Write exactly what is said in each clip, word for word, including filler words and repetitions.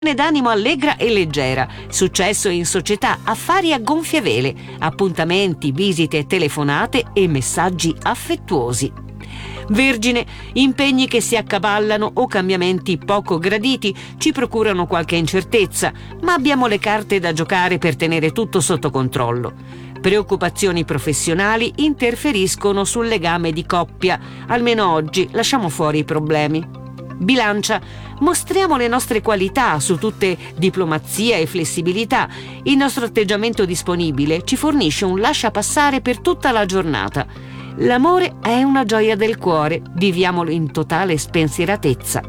d'animo allegra e leggera, successo in società, affari a gonfie vele, appuntamenti, visite, telefonate e messaggi affettuosi. Vergine, impegni che si accavallano o cambiamenti poco graditi ci procurano qualche incertezza, ma abbiamo le carte da giocare per tenere tutto sotto controllo. Preoccupazioni professionali interferiscono sul legame di coppia, almeno oggi lasciamo fuori i problemi. Bilancia, mostriamo le nostre qualità su tutte diplomazia e flessibilità. Il nostro atteggiamento disponibile ci fornisce un lasciapassare per tutta la giornata. L'amore è una gioia del cuore, viviamolo in totale spensieratezza.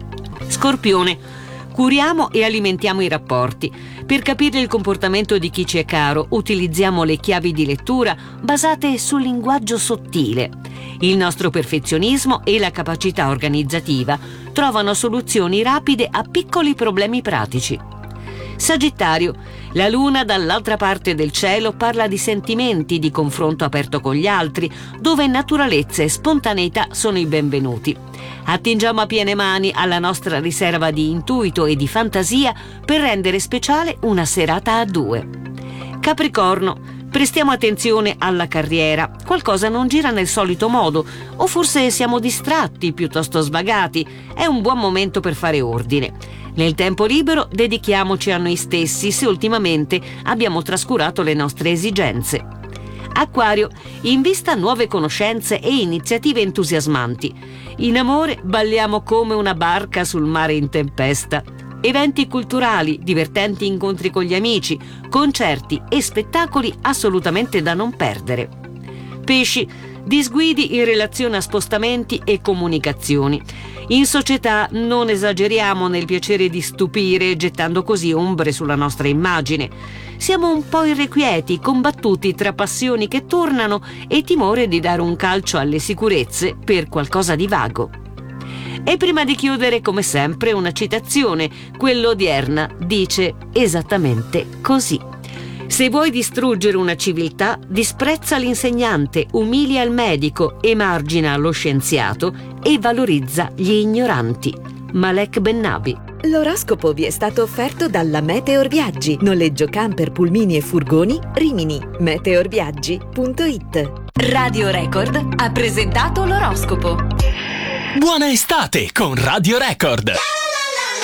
Scorpione, curiamo e alimentiamo i rapporti. Per capire il comportamento di chi ci è caro, utilizziamo le chiavi di lettura basate sul linguaggio sottile. Il nostro perfezionismo e la capacità organizzativa trovano soluzioni rapide a piccoli problemi pratici. Sagittario, la luna dall'altra parte del cielo parla di sentimenti, di confronto aperto con gli altri, dove naturalezza e spontaneità sono i benvenuti. Attingiamo a piene mani alla nostra riserva di intuito e di fantasia per rendere speciale una serata a due. Capricorno, prestiamo attenzione alla carriera, qualcosa non gira nel solito modo, o forse siamo distratti, piuttosto svagati. È un buon momento per fare ordine. Nel tempo libero dedichiamoci a noi stessi se ultimamente abbiamo trascurato le nostre esigenze. Acquario, invista nuove conoscenze e iniziative entusiasmanti. In amore balliamo come una barca sul mare in tempesta. Eventi culturali, divertenti incontri con gli amici, concerti e spettacoli assolutamente da non perdere. Pesci, disguidi in relazione a spostamenti e comunicazioni. In società non esageriamo nel piacere di stupire, gettando così ombre sulla nostra immagine. Siamo un po' irrequieti, combattuti tra passioni che tornano e timore di dare un calcio alle sicurezze per qualcosa di vago. E prima di chiudere, come sempre, una citazione. Quello odierna dice esattamente così. Se vuoi distruggere una civiltà, disprezza l'insegnante, umilia il medico, emargina lo scienziato e valorizza gli ignoranti. Malek Bennabi. L'oroscopo vi è stato offerto dalla Meteor Viaggi. Noleggio camper, pulmini e furgoni Rimini. meteorviaggi punto it. Radio Record ha presentato l'oroscopo. Buona estate con Radio Record.